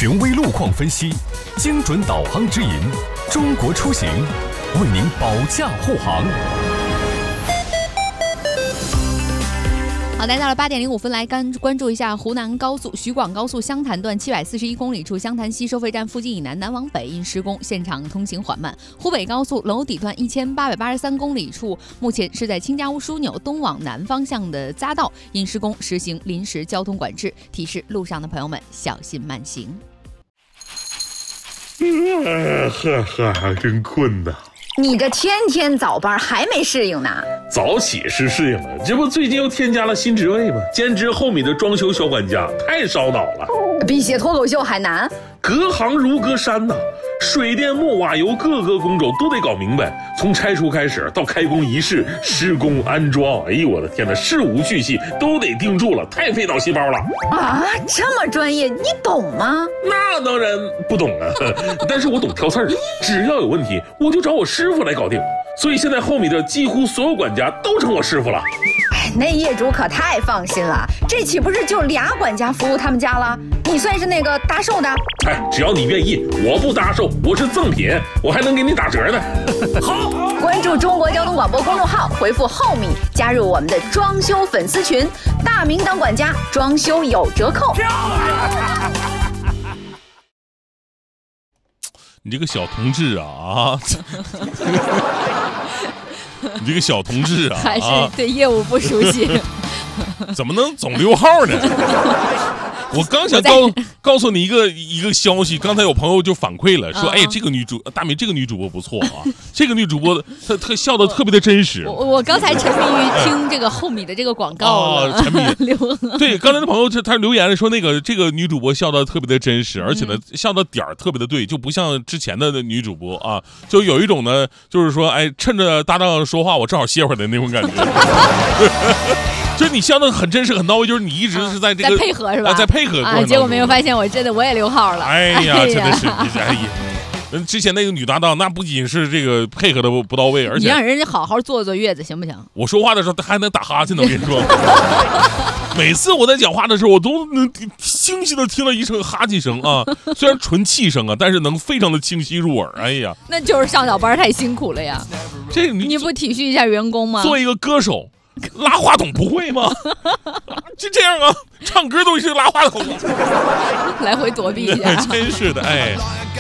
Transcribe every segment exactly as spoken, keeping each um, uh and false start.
权威路况分析，精准导航指引，中国出行为您保驾护航。 好，来到了八点零五分，来关关注一下湖南高速徐广高速湘潭段七百四十一公里处湘潭西收费站附近以南南往北因施工，现场通行缓慢。湖北高速娄底段一千八百八十三公里处，目前是在清家坞枢纽东往南方向的匝道因施工实行临时交通管制，提示路上的朋友们小心慢行。 呃，呵呵，真困呐。 你这天天早班还没适应呢？ 早起是适应了，这不最近又添加了新职位吗？兼职后米的装修小管家，太烧脑了， 比写脱口秀还难。 隔行如隔山呐、啊，水电木瓦油各个工种都得搞明白，从拆除开始到开工仪式、施工安装，哎呦我的天哪，事无巨细都得盯住了，太费脑细胞了啊！这么专业，你懂吗？ 那当然不懂啊，但是我懂挑刺儿，只要有问题我就找我师傅来搞定。所以现在后米的几乎所有管家都成我师傅了。 哎，那业主可太放心了，这岂不是就俩管家服务他们家了？你算是那个搭售的？ 哎，只要你愿意，我不搭售，我是赠品，我还能给你打折呢。 好，关注中国交通广播公众号，回复后米加入我们的装修粉丝群，大名当管家，装修有折扣。 你这个小同志啊啊！你这个小同志啊， 还是对业务不熟悉， 怎么能总溜号呢？我刚想告告诉你一个一个消息，刚才有朋友就反馈了，说，哎，这个女主大美，这个女主播不错啊，这个女主播她她笑得特别的真实。 我我刚才沉迷于听这个后米的这个广告了， 哦、沉迷。对，刚才的朋友他留言说，那个这个女主播笑得特别的真实，而且呢笑的点儿特别的对，就不像之前的女主播啊，就有一种呢，就是说，哎，趁着搭档说话，我正好歇会儿的那种感觉。就是你笑得很真实很到位，就是你一直是在这个、 啊、在配合是吧？ 啊、在配合啊，结果没有发现我真的我也溜号了。 哎呀，哎呀真的是，哎呀，嗯，之前那个女搭档那不仅是这个配合的不到位，而且你让人家好好坐坐月子行不行？ 我说话的时候她还能打哈欠呢，我跟你说。每次我在讲话的时候，我都能清晰的听到一声哈气声啊，虽然纯气声啊，但是能非常的清晰入耳。哎呀， 那就是上早班太辛苦了呀。 这你你不体恤一下员工吗？ 作为一个歌手。拉话筒不会吗？就这样啊，唱歌都是拉话筒啊， 来回躲避一下。 真是的，哎，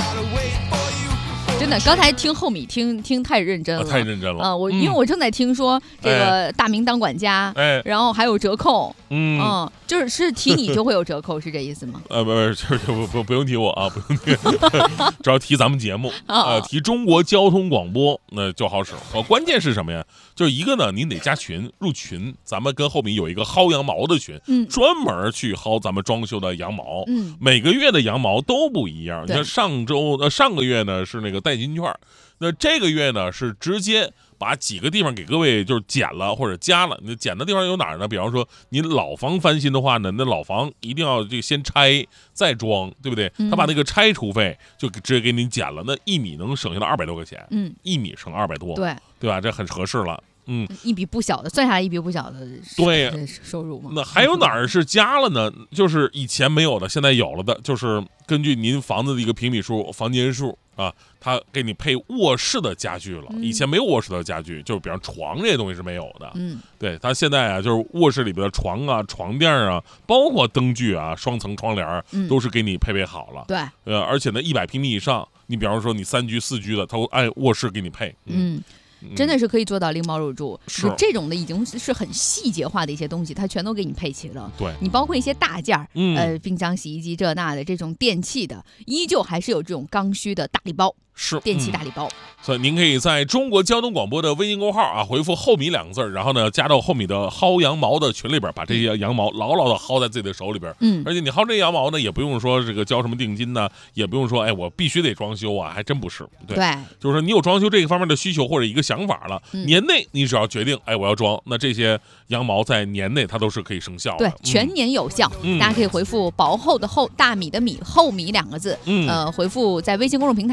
真的，刚才听后米听听太认真了， 啊、太认真了啊、呃！我、嗯、因为我正在听说这个大名当管家， 哎， 然后还有折扣， 嗯， 嗯，就是是提你就会有折扣，是这意思吗？ 呃，不不，就是不不不用提我啊，不用提，只要提咱们节目，呃，提中国交通广播那就好使。呃，关键是什么呀？就是一个呢，您得加群入群，咱们跟后面有一个薅羊毛的群， 嗯， 专门去薅咱们装修的羊毛， 嗯，每个月的羊毛都不一样。你看上周呃上个月呢是那个代金券，那这个月呢是直接把几个地方给各位就是减了或者加了。你减的地方有哪儿呢？比方说你老房翻新的话呢，那老房一定要这个先拆再装，对不对？ 嗯、 他把那个拆除费就直接给你减了，那一米能省下来二百多块钱， 嗯， 一米省二百多， 对对吧？这很合适了。嗯， 一笔不小的，算下来一笔不小的对收入嘛。 那还有哪儿是加了呢？就是以前没有的，现在有了的，就是根据您房子的一个平米数、房间数啊，它给你配卧室的家具了。 嗯、 以前没有卧室的家具，就是比方床这些东西是没有的。 嗯， 对，它现在啊，就是卧室里边的床啊、床垫啊，包括灯具啊、双层窗帘， 嗯、 都是给你配备好了。 对， 呃，而且呢，一百平米以上，你比方说你三居、四居的，它会按卧室给你配。 嗯。嗯真的是可以做到拎包入住， 是这种的已经是很细节化的一些东西，它全都给你配齐了。 对， 你包括一些大件儿， 嗯、 呃，冰箱、洗衣机这那的这种电器的，依旧还是有这种刚需的大礼包。 是电器大礼包、嗯， 所以您可以在中国交通广播的微信公号啊，回复后米两个字，然后呢加到后米的薅羊毛的群里边，把这些羊毛牢牢的薅在自己的手里边。 嗯， 而且你薅这羊毛呢，也不用说这个交什么定金呢，也不用说哎我必须得装修啊，还真不是。对， 对就是说你有装修这个方面的需求或者一个想法了，嗯、年内你只要决定哎我要装，那这些羊毛在年内它都是可以生效的， 对，全年有效。 嗯、 大家可以回复薄厚的厚大米的米后米两个字， 嗯， 呃，回复在微信公众平台回复之后。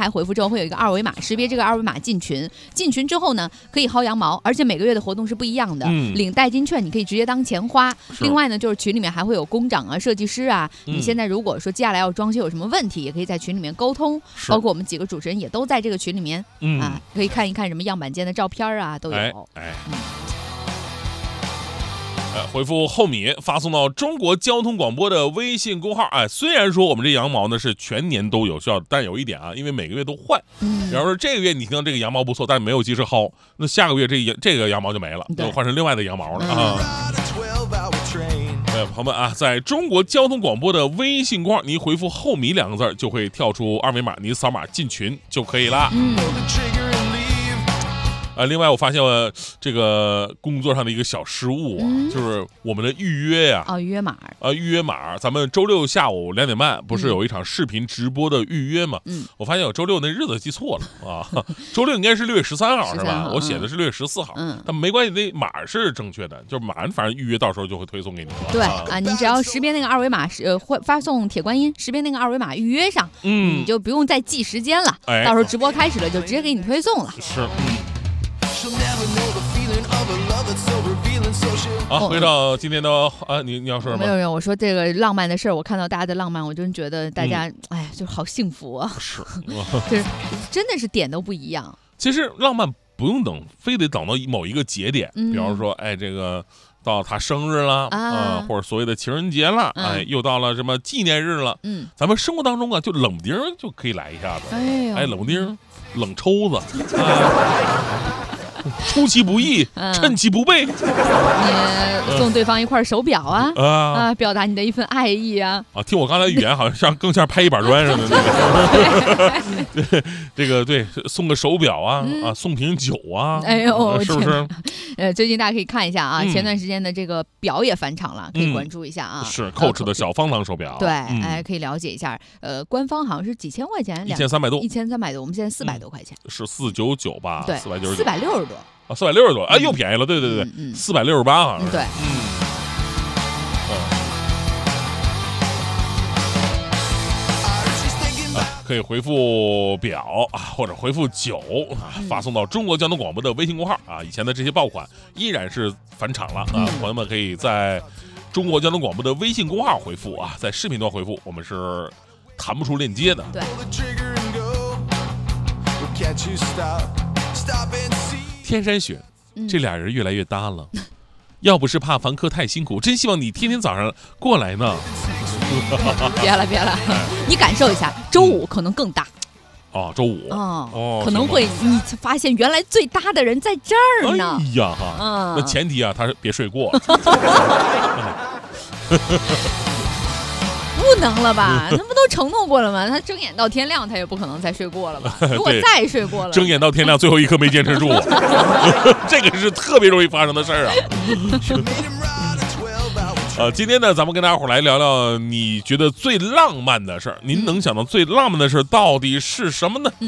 会有一个二维码，识别这个二维码进群。进群之后呢，可以薅羊毛，而且每个月的活动是不一样的。 嗯、 领代金券你可以直接当钱花。另外呢，就是群里面还会有工长啊、设计师啊。嗯、你现在如果说接下来要装修有什么问题，也可以在群里面沟通。包括我们几个主持人也都在这个群里面、嗯、啊，可以看一看什么样板间的照片啊，都有。哎。哎嗯呃，回复后米发送到中国交通广播的微信公号。哎，虽然说我们这羊毛呢是全年都有效的，但有一点啊，因为每个月都换。嗯，比方说这个月你听到这个羊毛不错，但是没有及时薅，那下个月这这个羊毛就没了，就换成另外的羊毛了啊。呃，朋友们啊，在中国交通广播的微信公号，你回复后米两个字就会跳出二维码，你扫码进群就可以了。嗯。呃，另外我发现了这个工作上的一个小失误啊，嗯、就是我们的预约呀、 啊，哦，预约码， 呃，预约码，咱们周六下午两点半不是有一场视频直播的预约吗？嗯，我发现我周六那日子记错了啊，周六应该是六月十三号是吧？嗯、我写的是六月十四号，嗯，但没关系，那码是正确的，就是码反正预约到时候就会推送给你了。 对啊，啊你只要识别那个二维码，呃，会发送铁观音，识别那个二维码预约上，嗯，你就不用再记时间了，哎、到时候直播开始了就直接给你推送了。 是。好，回到今天的啊，你你要说什么？ 没有没有，我说这个浪漫的事儿，我看到大家的浪漫，我真觉得大家、嗯、哎，就是好幸福啊！ 是， 就是真的是点都不一样。 其实浪漫不用等，非得等到某一个节点，嗯、比方说，哎，这个到他生日了啊、呃，或者所谓的情人节了，嗯、哎，又到了什么纪念日了，嗯，咱们生活当中啊，就冷不丁就可以来一下子，哎, 哎，冷不丁冷抽子。啊出其不意，嗯、趁其不备， 你送对方一块手表啊，啊，啊表达你的一份爱意啊！ 啊，听我刚才语言好像像更像拍一板砖似的那个，这个对，送个手表啊，嗯、啊，送瓶酒啊， 哎呦， 呃、是不是？ 呃，最近大家可以看一下啊，嗯、前段时间的这个表也返场了，可以关注一下啊。 嗯、是 Coach 的小方糖手表， 对，嗯、哎，可以了解一下。呃，官方好像是几千块钱， 一千三百多， 一千三百多，我们现在四百多块钱， 是四九九吧？ 对， 四百九十， 四百六十多。 啊，四百六十多，哎，又便宜了，对对对，嗯，四百六十八好像是， 对， 嗯，啊，可以回复表啊，或者回复九啊，发送到中国交通广播的微信公号啊。以前的这些爆款依然是返场了啊，朋友们可以在中国交通广播的微信公号回复啊，在视频端回复，我们是弹不出链接的。 对。 天山雪，这俩人越来越搭了。嗯、要不是怕凡客太辛苦，真希望你天天早上过来呢。 别了别了，你感受一下，周五可能更搭。 哦，周五哦哦，可能会你发现原来最搭的人在这儿呢。 哎呀哈，嗯、那前提啊，他别睡过。 不能了吧？他不都承诺过了吗？他睁眼到天亮，他也不可能再睡过了吧？如果再睡过了， 睁眼到天亮，最后一刻没坚持住，这个是特别容易发生的事儿啊。呃，今天呢，咱们跟大家伙来聊聊，你觉得最浪漫的事儿？您能想到最浪漫的事儿到底是什么呢？